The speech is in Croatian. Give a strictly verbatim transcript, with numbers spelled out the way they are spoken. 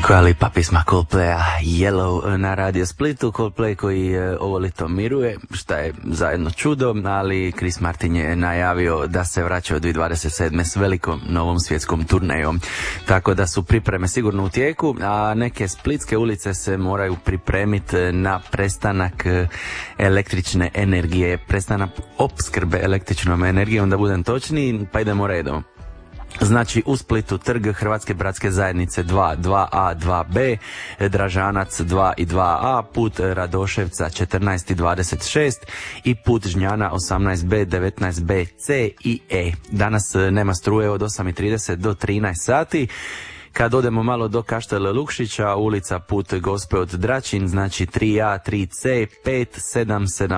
Koja lipa pisma Coldplaya, Yellow na Radio Splitu, Coldplay koji ovo lito miruje, šta je zajedno čudo, ali Chris Martin je najavio da se vraća od dvije tisuće dvadeset sedme s velikom novom svjetskom turnejom, tako da su pripreme sigurno u tijeku, a neke splitske ulice se moraju pripremiti na prestanak električne energije, prestanak opskrbe električnom energijom, da budem točniji, pa idemo redom. Znači u Splitu trg Hrvatske bratske zajednice dva, dva a, dva b, Dražanac dva i dva a, put Radoševca četrnaest i dvadeset šest i put Žnjana osamnaest b, devetnaest b, c i e. Danas nema struje od osam i trideset do trinaest sati. Kad odemo malo do Kaštele Lukšića, ulica put Gospe od Dračin, znači tri a, tri c, pet, sedam, sedam